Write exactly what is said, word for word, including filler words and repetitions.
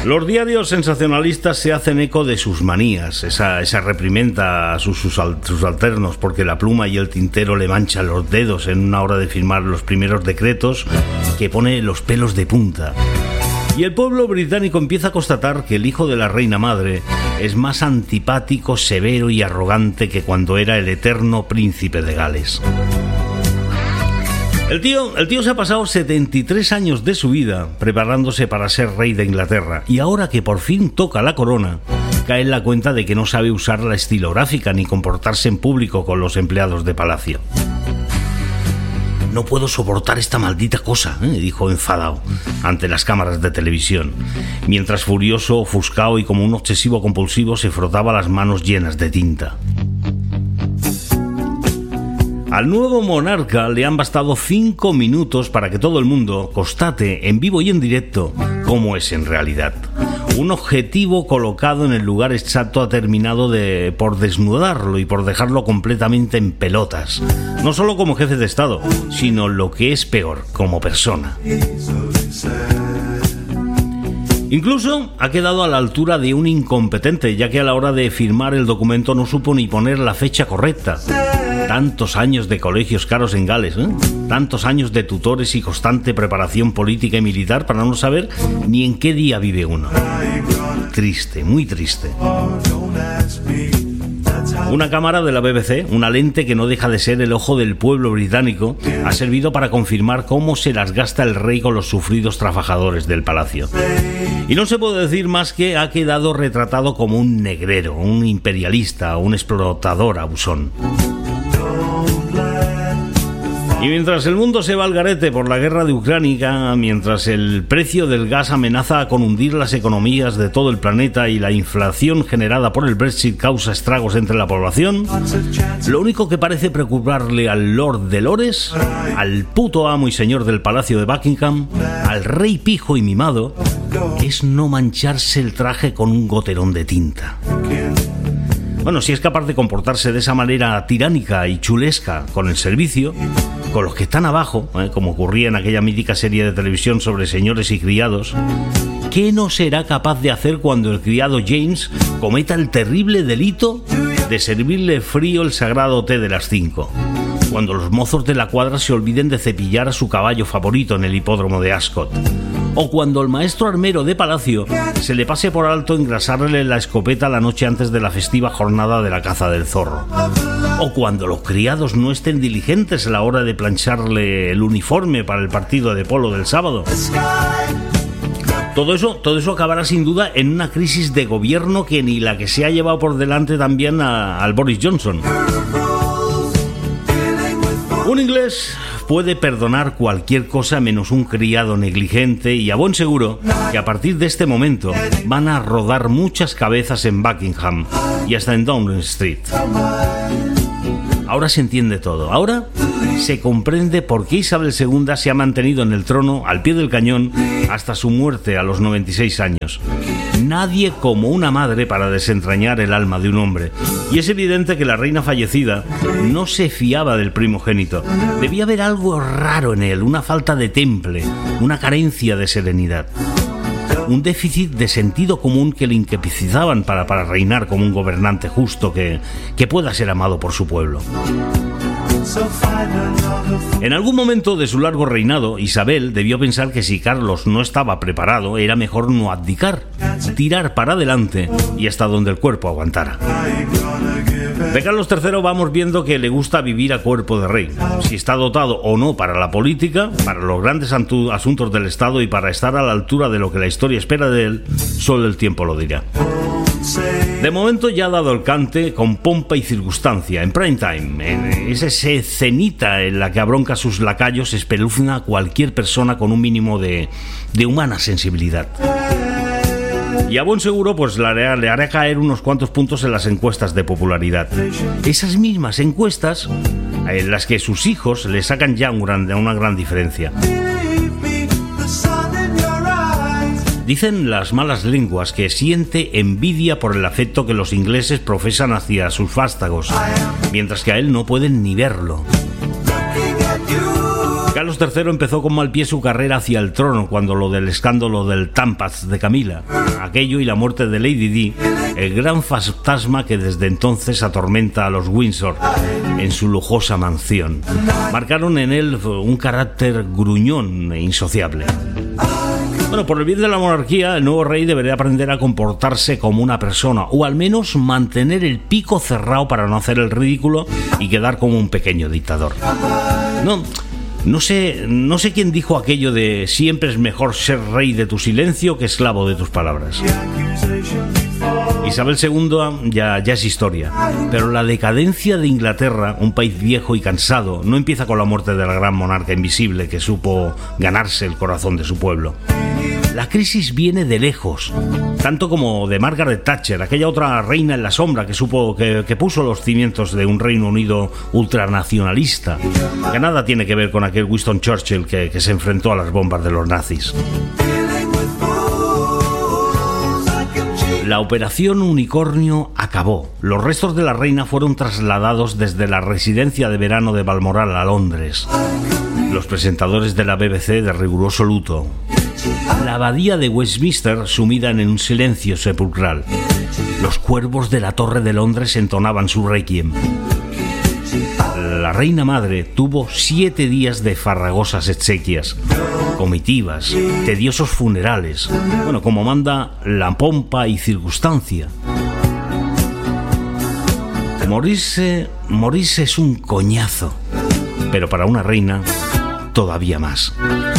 Los diarios sensacionalistas se hacen eco de sus manías, esa, esa reprimenda a sus, sus, sus alternos porque la pluma y el tintero le manchan los dedos en una hora de firmar los primeros decretos que pone los pelos de punta. Y el pueblo británico empieza a constatar que el hijo de la reina madre es más antipático, severo y arrogante que cuando era el eterno príncipe de Gales. El tío, el tío se ha pasado setenta y tres años de su vida preparándose para ser rey de Inglaterra y ahora que por fin toca la corona, cae en la cuenta de que no sabe usar la estilográfica ni comportarse en público con los empleados de palacio. No puedo soportar esta maldita cosa, ¿eh? dijo enfadado ante las cámaras de televisión, mientras furioso, ofuscado y como un obsesivo compulsivo se frotaba las manos llenas de tinta. Al nuevo monarca le han bastado cinco minutos para que todo el mundo constate en vivo y en directo cómo es en realidad. Un objetivo colocado en el lugar exacto ha terminado de, por desnudarlo y por dejarlo completamente en pelotas. No solo como jefe de Estado, sino lo que es peor, como persona. Incluso ha quedado a la altura de un incompetente, ya que a la hora de firmar el documento no supo ni poner la fecha correcta. Tantos años de colegios caros en Gales, ¿eh? Tantos años de tutores y constante preparación política y militar para no saber ni en qué día vive uno. Triste, muy triste. Una cámara de la B B C, una lente que no deja de ser el ojo del pueblo británico, ha servido para confirmar cómo se las gasta el rey con los sufridos trabajadores del palacio. Y no se puede decir más que ha quedado retratado como un negrero, un imperialista, un explotador abusón. Y mientras el mundo se va al garete por la guerra de Ucrania, mientras el precio del gas amenaza con hundir las economías de todo el planeta y la inflación generada por el Brexit causa estragos entre la población, lo único que parece preocuparle al Lord de Lores, al puto amo y señor del Palacio de Buckingham, al rey pijo y mimado, es no mancharse el traje con un goterón de tinta. Bueno, si es capaz de comportarse de esa manera tiránica y chulesca con el servicio, con los que están abajo, ¿eh? como ocurría en aquella mítica serie de televisión sobre señores y criados, ¿qué no será capaz de hacer cuando el criado James cometa el terrible delito de servirle frío el sagrado té de las cinco? Cuando los mozos de la cuadra se olviden de cepillar a su caballo favorito en el hipódromo de Ascot. O cuando el maestro armero de palacio se le pase por alto engrasarle la escopeta la noche antes de la festiva jornada de la caza del zorro. O cuando los criados no estén diligentes a la hora de plancharle el uniforme para el partido de polo del sábado. Todo eso, todo eso acabará sin duda en una crisis de gobierno que ni la que se ha llevado por delante también a, al Boris Johnson. Un inglés puede perdonar cualquier cosa menos un criado negligente y a buen seguro que a partir de este momento van a rodar muchas cabezas en Buckingham y hasta en Downing Street. Ahora se entiende todo. Ahora se comprende por qué Isabel segunda se ha mantenido en el trono al pie del cañón hasta su muerte a los noventa y seis años. Nadie como una madre para desentrañar el alma de un hombre. Y es evidente que la reina fallecida no se fiaba del primogénito. Debía haber algo raro en él, una falta de temple, una carencia de serenidad. Un déficit de sentido común que le incapacitaban para, para reinar como un gobernante justo que, que pueda ser amado por su pueblo. En algún momento de su largo reinado, Isabel debió pensar que si Carlos no estaba preparado, era mejor no abdicar, tirar para adelante y hasta donde el cuerpo aguantara. De Carlos tercero vamos viendo que le gusta vivir a cuerpo de rey. Si está dotado o no para la política, para los grandes asuntos del Estado y para estar a la altura de lo que la historia espera de él, solo el tiempo lo dirá. De momento ya ha dado el cante con pompa y circunstancia, en prime time, en esa escenita en la que a bronca sus lacayos espeluzna a cualquier persona con un mínimo de, de humana sensibilidad. Y a buen seguro pues le hará, le hará caer unos cuantos puntos en las encuestas de popularidad. Esas mismas encuestas en las que sus hijos le sacan ya un gran, una gran diferencia. Dicen las malas lenguas que siente envidia por el afecto que los ingleses profesan hacia sus vástagos, mientras que a él no pueden ni verlo. Carlos tercero empezó con mal pie su carrera hacia el trono cuando lo del escándalo del Tampaz de Camila, aquello y la muerte de Lady Di, el gran fantasma que desde entonces atormenta a los Windsor en su lujosa mansión, marcaron en él un carácter gruñón e insociable. Bueno, por el bien de la monarquía, el nuevo rey debería aprender a comportarse como una persona, o al menos mantener el pico cerrado para no hacer el ridículo y quedar como un pequeño dictador. No, no sé, no sé quién dijo aquello de siempre es mejor ser rey de tu silencio que esclavo de tus palabras. Isabel segunda ya, ya es historia, pero la decadencia de Inglaterra, un país viejo y cansado, no empieza con la muerte de la gran monarca invisible que supo ganarse el corazón de su pueblo. La crisis viene de lejos, tanto como de Margaret Thatcher, aquella otra reina en la sombra que supo que, que puso los cimientos de un Reino Unido ultranacionalista, que nada tiene que ver con aquel Winston Churchill que, que se enfrentó a las bombas de los nazis. La operación Unicornio acabó. Los restos de la reina fueron trasladados desde la residencia de verano de Balmoral a Londres. Los presentadores de la B B C de riguroso luto. La abadía de Westminster sumida en un silencio sepulcral. Los cuervos de la Torre de Londres entonaban su requiem. La reina madre tuvo siete días de farragosas exequias, comitivas, tediosos funerales, bueno, como manda la pompa y circunstancia. Morirse, morirse es un coñazo, pero para una reina todavía más.